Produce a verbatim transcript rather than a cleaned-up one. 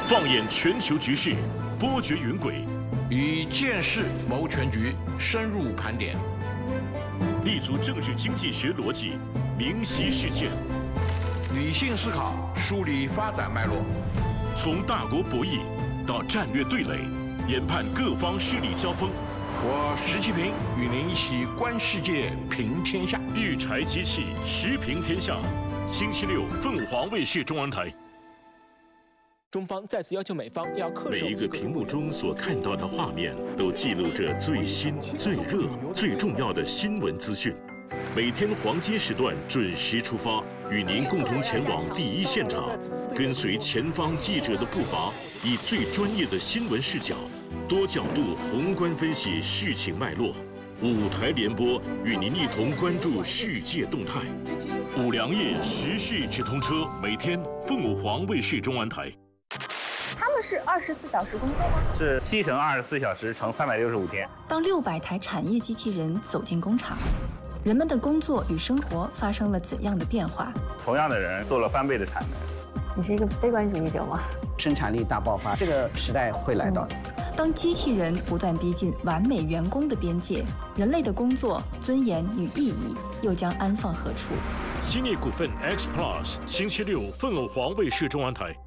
放眼全球局势，波谲云诡， 以见识谋全局，深入盘点， 立足政治经济学逻辑，明晰事件， 理性思考，梳理发展脉络， 从大国博弈到战略对垒，研判各方势力交锋。 我石其平与您一起观世界，评天下。 育才机器，时评天下。星期六，凤凰卫视中文台。 中方再次要求美方要恪守。 每一个屏幕中所看到的画面，都记录着最新、最热、最重要的新闻资讯。每天黄金时段准时出发，与您共同前往第一现场，跟随前方记者的步伐，以最专业的新闻视角，多角度宏观分析事情脉络。五台联播与您一同关注世界动态。五粮液时事直通车，每天凤凰卫视中文台。 他们是二十四小时工作吗？ 是七乘二十四小时乘三百六十五天。 当六百台产业机器人走进工厂，人们的工作与生活发生了怎样的变化？ 同样的人做了翻倍的产能。 你是一个悲观主义者吗？ 生产力大爆发，这个时代会来到的。 嗯当机器人不断逼近完美员工的边界，人类的工作尊严与意义又将安放何处？ 兴业股份 X Plus， 星期六凤凰卫视中文台。